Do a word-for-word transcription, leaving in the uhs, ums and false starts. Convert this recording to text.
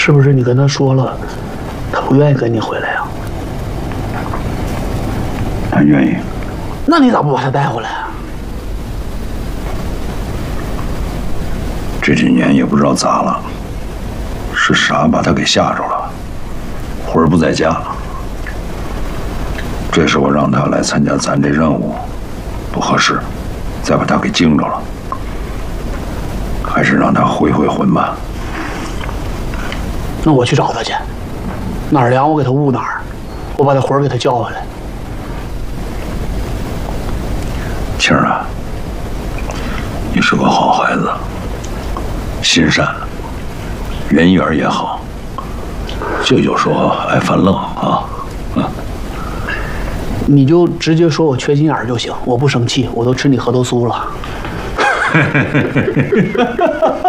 是不是你跟他说了，他不愿意跟你回来呀？ 他愿意。 那你咋不把他带回来啊？ 这几年也不知道咋了，是啥把他给吓着了，魂儿不在家。这时候让他来参加咱这任务，不合适，再把他给惊着了，还是让他回回魂吧。 那我去找他去，哪儿凉我给他捂哪儿，我把他魂儿给他叫回来。 庆儿啊，你是个好孩子，心善，人缘也好，就有时候爱犯愣啊。嗯， 你就直接说我缺心眼儿就行，我不生气，我都吃你核桃酥了。